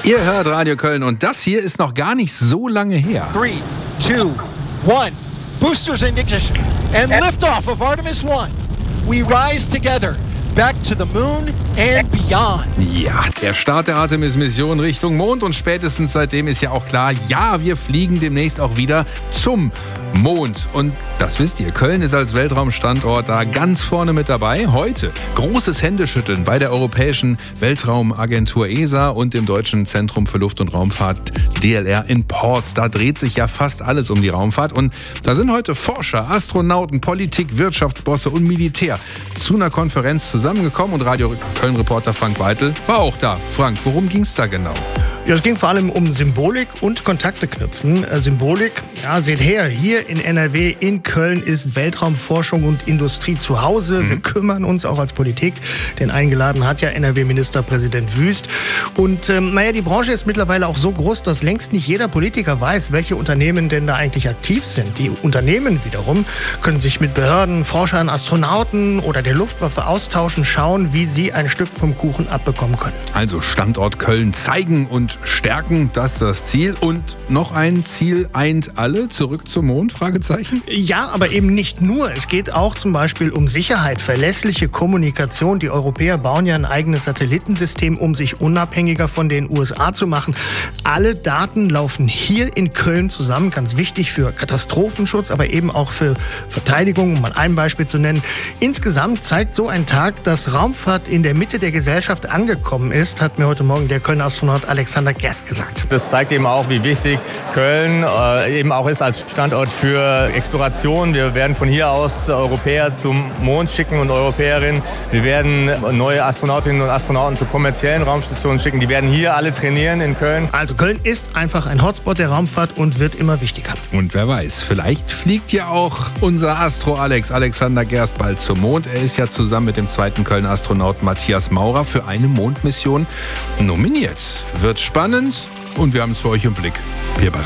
Ihr hört Radio Köln und das hier ist noch gar nicht so lange her. 3, 2, 1. Boosters in ignition and liftoff of Artemis 1. We rise together. Back to the moon and beyond. Ja, der Start der Artemis-Mission Richtung Mond und spätestens seitdem ist ja auch klar, ja, wir fliegen demnächst auch wieder zum Mond. Und das wisst ihr, Köln ist als Weltraumstandort da ganz vorne mit dabei. Heute großes Händeschütteln bei der Europäischen Weltraumagentur ESA und dem Deutschen Zentrum für Luft- und Raumfahrt DLR in Porz. Da dreht sich ja fast alles um die Raumfahrt und da sind heute Forscher, Astronauten, Politik, Wirtschaftsbosse und Militär zu einer Konferenz zusammengekommen und Radio Köln-Reporter Frank Weitel war auch da. Frank, worum ging es da genau? Ja, es ging vor allem um Symbolik und Kontakte knüpfen. Symbolik, ja, seht her, hier in NRW, in Köln ist Weltraumforschung und Industrie zu Hause. Wir kümmern uns auch als Politik, denn eingeladen hat ja NRW-Ministerpräsident Wüst. Und die Branche ist mittlerweile auch so groß, dass längst nicht jeder Politiker weiß, welche Unternehmen denn da eigentlich aktiv sind. Die Unternehmen wiederum können sich mit Behörden, Forschern, Astronauten oder der Luftwaffe austauschen, schauen, wie sie ein Stück vom Kuchen abbekommen können. Also Standort Köln zeigen und stärken, das ist das Ziel. Und noch ein Ziel eint alle, zurück zum Mond, Fragezeichen? Ja, aber eben nicht nur. Es geht auch zum Beispiel um Sicherheit, verlässliche Kommunikation. Die Europäer bauen ja ein eigenes Satellitensystem, um sich unabhängiger von den USA zu machen. Alle Daten laufen hier in Köln zusammen, ganz wichtig für Katastrophenschutz, aber eben auch für Verteidigung, um mal ein Beispiel zu nennen. Insgesamt zeigt so ein Tag, dass Raumfahrt in der Mitte der Gesellschaft angekommen ist, hat mir heute Morgen der Kölner Astronaut Alexander Gerst gesagt. Das zeigt eben auch, wie wichtig Köln eben auch ist als Standort für Exploration. Wir werden von hier aus Europäer zum Mond schicken und Europäerinnen. Wir werden neue Astronautinnen und Astronauten zu kommerziellen Raumstationen schicken. Die werden hier alle trainieren in Köln. Also Köln ist einfach ein Hotspot der Raumfahrt und wird immer wichtiger. Und wer weiß, vielleicht fliegt ja auch unser Alexander Gerst bald zum Mond. Er ist ja zusammen mit dem zweiten Kölner Astronauten Matthias Maurer für eine Mondmission nominiert. Wird spannend und wir haben es für euch im Blick. Wir bei